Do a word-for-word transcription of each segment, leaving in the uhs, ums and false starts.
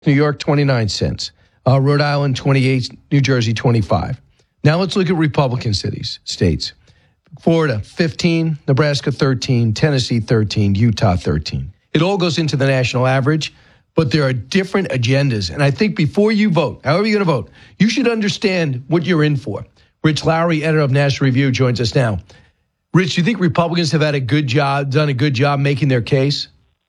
New York, twenty-nine cents. Uh, Rhode Island, twenty-eight. New Jersey, twenty-five. Now let's look at Republican cities, states. Florida, fifteen. Nebraska, thirteen. Tennessee, thirteen. Utah, thirteen. It all goes into the national average, but there are different agendas. And I think before you vote, however you're going to vote, you should understand what you're in for. Rich Lowry, editor of National Review, joins us now. Rich, do you think Republicans have had a good job, done a good job making their case?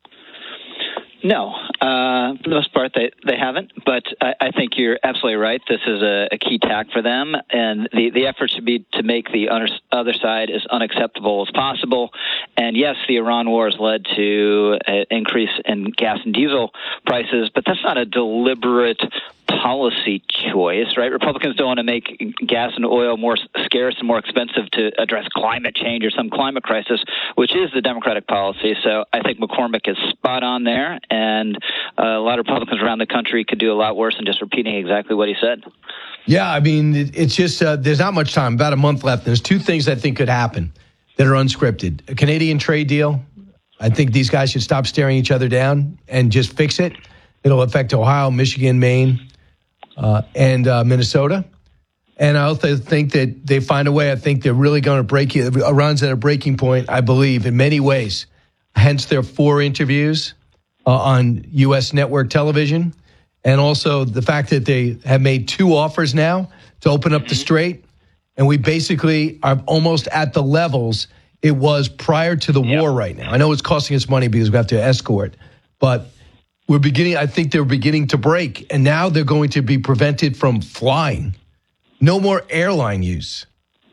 No. Uh, for the most part, they, they haven't, but I, I think you're absolutely right. This is a, a key tack for them, and the, the effort should be to make the other side as unacceptable as possible. And yes, the Iran war has led to an increase in gas and diesel prices, but that's not a deliberate policy choice, right? Republicans don't want to make gas and oil more scarce and more expensive to address climate change or some climate crisis, which is the Democratic policy. So I think McCormick is spot on there, and uh, a lot of Republicans around the country could do a lot worse than just repeating exactly what he said. Yeah, I mean, it, it's just uh, there's not much time, about a month left. There's two things I think could happen that are unscripted. A Canadian trade deal. I think these guys should stop staring each other down and just fix it. It'll affect Ohio, Michigan, Maine, uh, and uh, Minnesota. And I also think that they find a way. I think they're really going to break it. Iran's at a breaking point, I believe, in many ways. Hence their four interviews uh, on U S network television. And also the fact that they have made two offers now to open up the strait. And we basically are almost at the levels it was prior to the yep. war right now. I know it's costing us money because we have to escort, but we're beginning, I think they're beginning to break. And now they're going to be prevented from flying. No more airline use.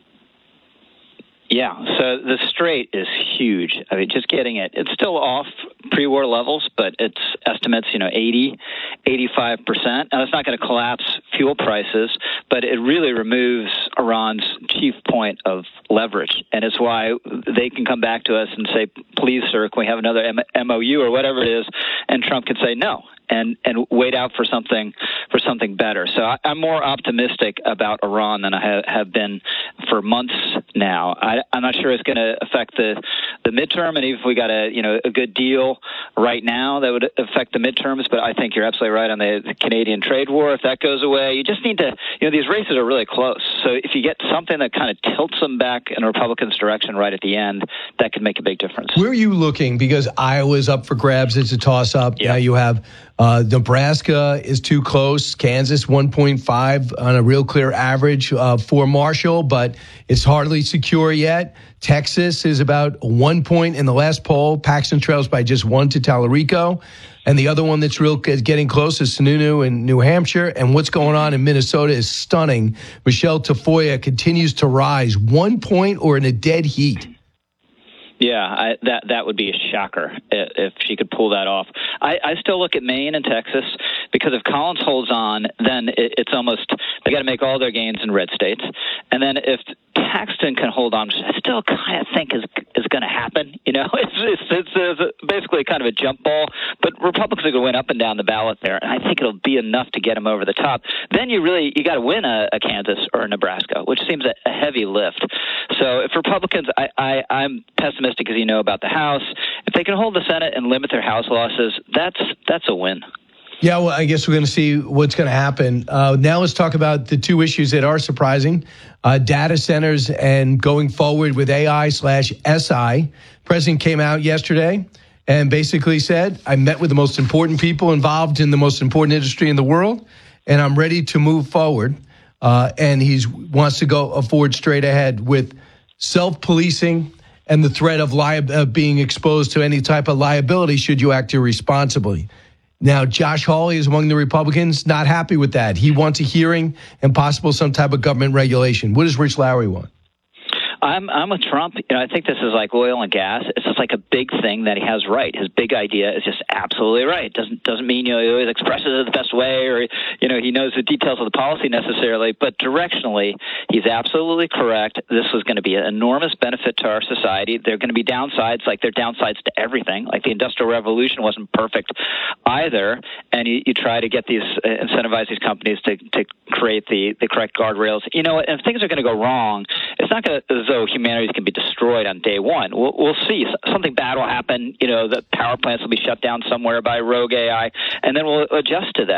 Yeah, so the strait is huge. I mean, just getting it, it's still off pre-war levels, but it's estimates, you know, eighty, eighty-five percent. Now, it's not going to collapse fuel prices, but it really removes Iran's chief point of leverage. And it's why they can come back to us and say, please, sir, can we have another M O U or whatever it is? And Trump can say no. And, and wait out for something for something better. So I, I'm more optimistic about Iran than I have, have been for months now. I, I'm not sure it's going to affect the, the midterm, and even if we got a you know a good deal right now, that would affect the midterms. But I think you're absolutely right on the, the Canadian trade war. If that goes away, you just need to you know these races are really close. So if you get something that kind of tilts them back in a Republican's direction right at the end, that could make a big difference. Where are you looking? Because Iowa's up for grabs. It's a toss-up. Yep. Now you have. Uh, Nebraska is too close. Kansas, one point five on a real clear average uh, for Marshall, but it's hardly secure yet. Texas is about one point in the last poll. Paxton trails by just one to Tallarico. And the other one that's real is getting close is Sununu in New Hampshire. And what's going on in Minnesota is stunning. Michelle Tafoya continues to rise one point or in a dead heat. Yeah, I, that that would be a shocker if, if she could pull that off. I, I still look at Maine and Texas because if Collins holds on, then it, it's almost they got to make all their gains in red states, and then if Paxton can hold on, which I still kind of think is is going to happen. You know, it's it's, it's it's basically kind of a jump ball, but Republicans are going to win up and down the ballot there, and I think it'll be enough to get them over the top. Then you really you got to win a, a Kansas or a Nebraska, which seems a, a heavy lift. So if Republicans, I, I I'm pessimistic. Because you know about the House. If they can hold the Senate and limit their House losses, that's that's a win. Yeah, well, I guess we're going to see what's going to happen. Uh, now let's talk about the two issues that are surprising. Uh, data centers and going forward with A I slash S I. President came out yesterday and basically said, I met with the most important people involved in the most important industry in the world, and I'm ready to move forward. Uh, and he wants to go forward straight ahead with self-policing and the threat of li- uh, being exposed to any type of liability should you act irresponsibly. Now, Josh Hawley is among the Republicans, not happy with that. He wants a hearing and possible some type of government regulation. What does Rich Lowry want? I'm I'm with Trump. You know, I think this is like oil and gas. It's just like a big thing that he has right. His big idea is just absolutely right. Doesn't doesn't mean you know he always expresses it the best way, or you know he knows the details of the policy necessarily. But directionally, he's absolutely correct. This was going to be an enormous benefit to our society. There are going to be downsides, like there are downsides to everything. Like the Industrial Revolution wasn't perfect either, and you, you try to get these uh, incentivize these companies to to create the the correct guardrails. You know, and if things are going to go wrong, it's not going to, as though humanity can be destroyed on day one. We'll, we'll see. Something bad will happen. You know, the power plants will be shut down somewhere by rogue A I, and then we'll adjust to that.